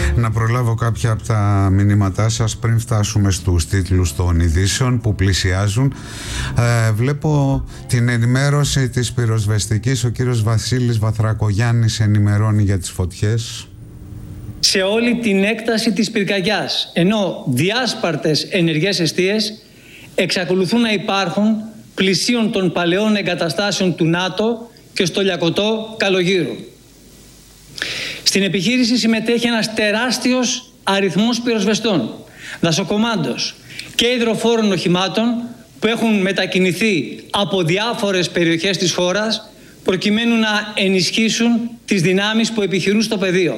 Να προλάβω κάποια από τα μηνύματά σας πριν φτάσουμε στους τίτλους των ειδήσεων που πλησιάζουν. Βλέπω την ενημέρωση της πυροσβεστικής. Ο κύριος Βασίλης Βαθρακογιάννης ενημερώνει για τις φωτιές σε όλη την έκταση της πυρκαγιάς, ενώ διάσπαρτες ενεργές εστίες εξακολουθούν να υπάρχουν πλησίων των παλαιών εγκαταστάσεων του ΝΑΤΟ και στο Λιακωτό Καλογύρου. Στην επιχείρηση συμμετέχει ένας τεράστιος αριθμός πυροσβεστών, δασοκομάντος και υδροφόρων οχημάτων που έχουν μετακινηθεί από διάφορες περιοχές της χώρας προκειμένου να ενισχύσουν τις δυνάμεις που επιχειρούν στο πεδίο.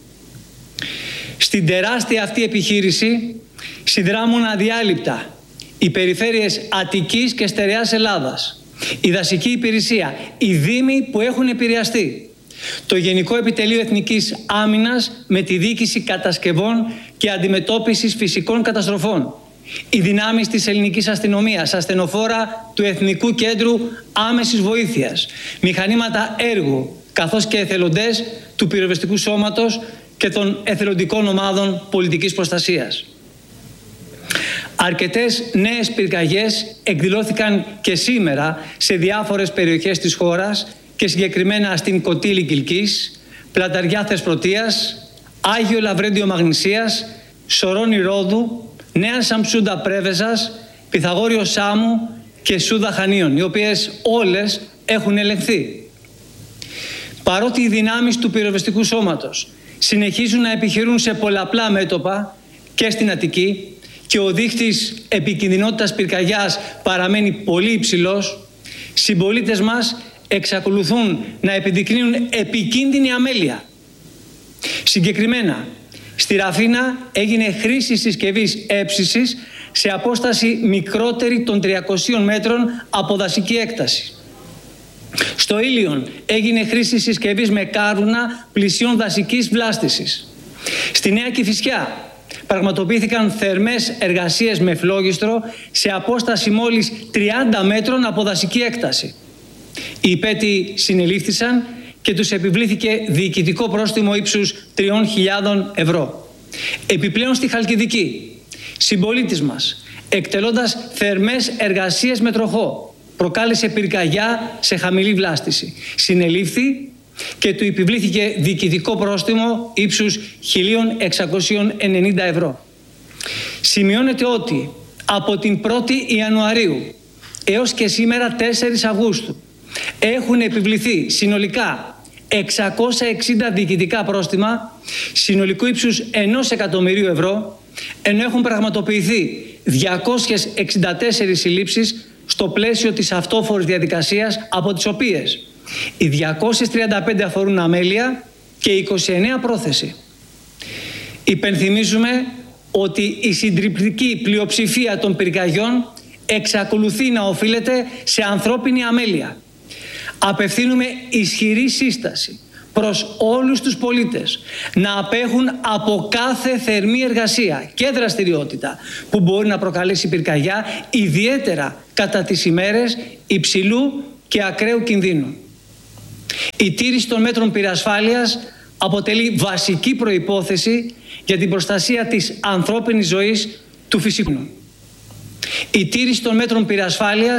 Στην τεράστια αυτή επιχείρηση συνδράμουν αδιάλειπτα οι περιφέρειες Αττικής και Στερεάς Ελλάδας, η δασική υπηρεσία, οι δήμοι που έχουν επηρεαστεί, το Γενικό Επιτελείο Εθνικής Άμυνας με τη διοίκηση κατασκευών και αντιμετώπισης φυσικών καταστροφών, οι δυνάμεις της ελληνικής αστυνομίας, ασθενοφόρα του Εθνικού Κέντρου Άμεσης Βοήθειας, μηχανήματα έργου, καθώς και εθελοντές του πυροσβεστικού σώματος και των εθελοντικών ομάδων πολιτικής προστασίας. Αρκετές νέες πυρκαγιές εκδηλώθηκαν και σήμερα σε διάφορες περιοχές της χώρας και συγκεκριμένα στην Κωτήλη Κιλκής, Πλαταριά Θεσπρωτείας, Άγιο Λαβρέντιο Μαγνησίας, Σορώνη Ρόδου, Νέα Σαμψούντα Πρέβεζας, Πυθαγόριο Σάμου και Σούδα Χανίων, οι οποίες όλες έχουν ελεγχθεί. Παρότι οι δυνάμεις του πυροσβεστικού σώματος συνεχίζουν να επιχειρούν σε πολλαπλά μέτωπα και στην Αττική και ο δείχτης επικινδυνότητας πυρκαγιάς παραμένει πολύ υψηλός, συμπολίτες μας εξακολουθούν να επιδεικνύουν επικίνδυνη αμέλεια. Συγκεκριμένα, στη Ραφίνα έγινε χρήση συσκευής έψυσης σε απόσταση μικρότερη των 300 μέτρων από δασική έκταση. Στο Ήλιον έγινε χρήση συσκευής με κάρβουνα πλησίων δασικής βλάστησης. Στη Νέα Κηφισιά πραγματοποιήθηκαν θερμές εργασίες με φλόγιστρο σε απόσταση μόλις 30 μέτρων από δασική έκταση. Οι υπέτειοι συνελήφθησαν και τους επιβλήθηκε διοικητικό πρόστιμο ύψους 3.000 ευρώ. Επιπλέον στη Χαλκιδική, συμπολίτης μας, εκτελώντας θερμές εργασίες με τροχό, προκάλεσε πυρκαγιά σε χαμηλή βλάστηση. Συνελήφθη και του επιβλήθηκε διοικητικό πρόστιμο ύψους 1.690 ευρώ. Σημειώνεται ότι από την 1η Ιανουαρίου έως και σήμερα 4 Αυγούστου έχουν επιβληθεί συνολικά 660 διοικητικά πρόστιμα συνολικού ύψους 1 εκατομμυρίου ευρώ, ενώ έχουν πραγματοποιηθεί 264 συλλήψεις στο πλαίσιο της αυτόφορης διαδικασίας, από τις οποίες οι 235 αφορούν αμέλεια και 29 πρόθεση. Υπενθυμίζουμε ότι η συντριπτική πλειοψηφία των πυρκαγιών εξακολουθεί να οφείλεται σε ανθρώπινη αμέλεια. Απευθύνουμε ισχυρή σύσταση προς όλους τους πολίτες να απέχουν από κάθε θερμή εργασία και δραστηριότητα που μπορεί να προκαλέσει πυρκαγιά, ιδιαίτερα κατά τις ημέρες υψηλού και ακραίου κινδύνου. Η τήρηση των μέτρων πυρασφάλειας αποτελεί βασική προϋπόθεση για την προστασία της ανθρώπινης ζωής του φυσικού. Η τήρηση των μέτρων πυρασφάλειας